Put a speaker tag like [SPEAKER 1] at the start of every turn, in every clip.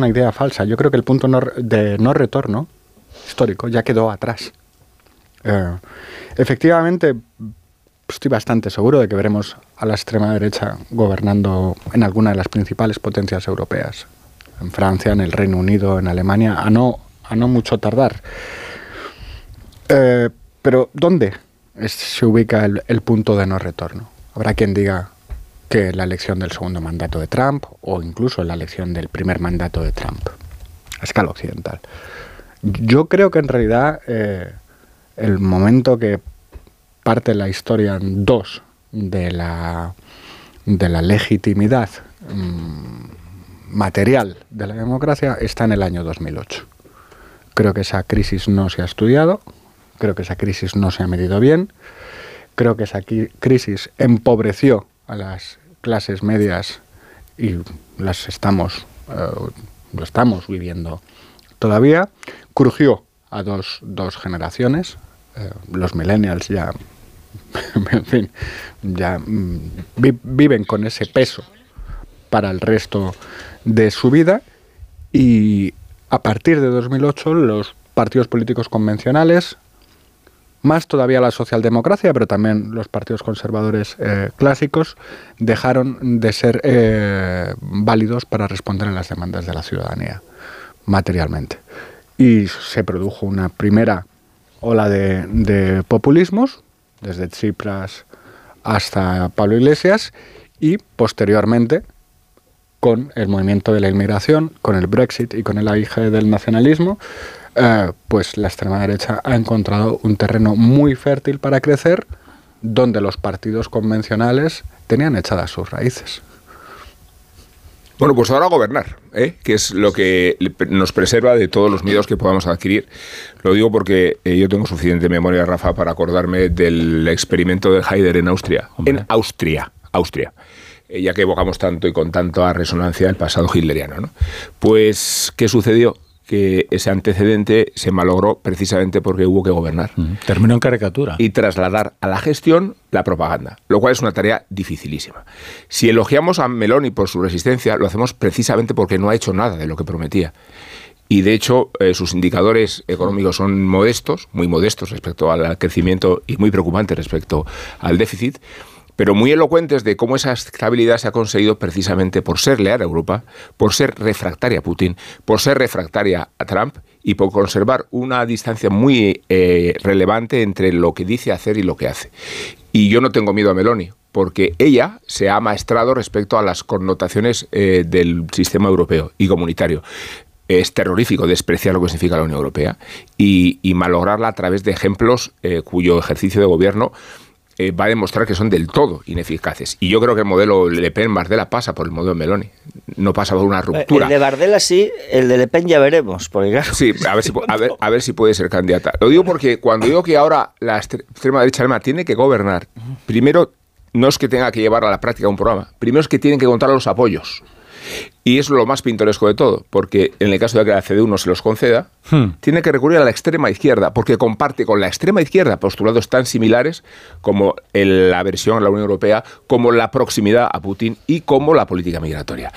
[SPEAKER 1] una idea falsa. Yo creo que el punto de no retorno histórico ya quedó atrás. Efectivamente, estoy bastante seguro de que veremos a la extrema derecha gobernando en alguna de las principales potencias europeas. En Francia, en el Reino Unido, en Alemania, a no mucho tardar. Pero ¿dónde se ubica el punto de no retorno? Habrá quien diga que la elección del segundo mandato de Trump o incluso la elección del primer mandato de Trump a escala occidental. Yo creo que en realidad el momento que parte la historia en dos de la legitimidad material de la democracia está en el año 2008. Creo que esa crisis no se ha estudiado, creo que esa crisis no se ha medido bien, creo que esa crisis empobreció a las clases medias y lo estamos viviendo todavía, crujió a dos generaciones, los millennials ya, en fin, ya viven con ese peso para el resto de su vida, y a partir de 2008 los partidos políticos convencionales, más todavía la socialdemocracia, pero también los partidos conservadores clásicos, dejaron de ser válidos para responder a las demandas de la ciudadanía materialmente. Y se produjo una primera ola de populismos, desde Tsipras hasta Pablo Iglesias, y posteriormente, con el movimiento de la inmigración, con el Brexit y con el auge del nacionalismo, pues la extrema derecha ha encontrado un terreno muy fértil para crecer, donde los partidos convencionales tenían echadas sus raíces.
[SPEAKER 2] Bueno, pues ahora gobernar, que es lo que nos preserva de todos los miedos que podamos adquirir. Lo digo porque yo tengo suficiente memoria, Rafa, para acordarme del experimento de Haider en Austria. Hombre. En Austria. Ya que evocamos tanto y con tanta resonancia el pasado hitleriano, ¿no? Pues, ¿qué sucedió? Que ese antecedente se malogró precisamente porque hubo que gobernar.
[SPEAKER 3] Terminó en caricatura.
[SPEAKER 2] Y trasladar a la gestión la propaganda, lo cual es una tarea dificilísima. Si elogiamos a Meloni por su resistencia, lo hacemos precisamente porque no ha hecho nada de lo que prometía. Y de hecho, sus indicadores económicos son modestos, muy modestos respecto al crecimiento y muy preocupantes respecto al déficit, pero muy elocuentes de cómo esa estabilidad se ha conseguido precisamente por ser leal a Europa, por ser refractaria a Putin, por ser refractaria a Trump y por conservar una distancia muy relevante entre lo que dice hacer y lo que hace. Y yo no tengo miedo a Meloni, porque ella se ha amaestrado respecto a las connotaciones del sistema europeo y comunitario. Es terrorífico despreciar lo que significa la Unión Europea y malograrla a través de ejemplos cuyo ejercicio de gobierno va a demostrar que son del todo ineficaces. Y yo creo que el modelo Le Pen-Bardella pasa por el modelo Meloni. No pasa por una ruptura.
[SPEAKER 4] El de Bardella sí, el de Le Pen ya veremos. Porque claro,
[SPEAKER 2] sí, a ver si puede ser candidata. Lo digo porque cuando digo que ahora la extrema derecha alemana tiene que gobernar, primero no es que tenga que llevar a la práctica un programa, primero es que tienen que encontrar los apoyos. Y es lo más pintoresco de todo, porque en el caso de que la CDU no se los conceda, tiene que recurrir a la extrema izquierda, porque comparte con la extrema izquierda postulados tan similares como la aversión a la Unión Europea, como la proximidad a Putin y como la política migratoria.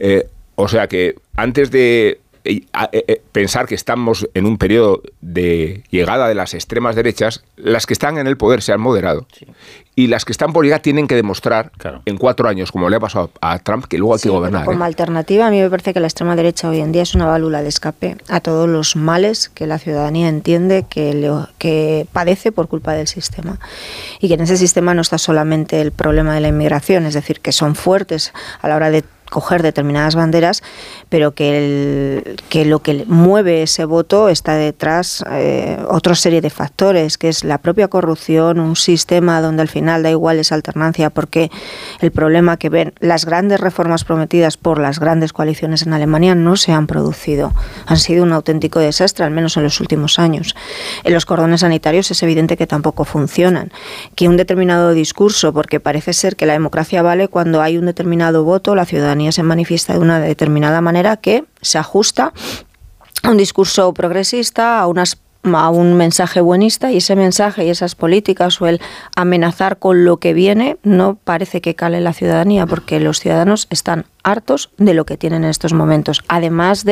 [SPEAKER 2] O sea que antes de pensar que estamos en un periodo de llegada de las extremas derechas, las que están en el poder se han moderado. Sí. Y las que están por llegar tienen que demostrar, claro, en 4 años, como le ha pasado a Trump, que luego hay que gobernar.
[SPEAKER 5] Como alternativa, a mí me parece que la extrema derecha hoy en día es una válvula de escape a todos los males que la ciudadanía entiende que padece por culpa del sistema. Y que en ese sistema no está solamente el problema de la inmigración, es decir, que son fuertes a la hora de coger determinadas banderas, pero que lo que mueve ese voto está detrás otra serie de factores, que es la propia corrupción, un sistema donde al final da igual esa alternancia, porque el problema que ven, las grandes reformas prometidas por las grandes coaliciones en Alemania no se han producido, han sido un auténtico desastre, al menos en los últimos años. En los cordones sanitarios es evidente que tampoco funcionan, que un determinado discurso, porque parece ser que la democracia vale cuando hay un determinado voto, la ciudadanía se manifiesta de una determinada manera que se ajusta a un discurso progresista, a un mensaje buenista, y ese mensaje y esas políticas o el amenazar con lo que viene no parece que cale en la ciudadanía, porque los ciudadanos están hartos de lo que tienen en estos momentos, además de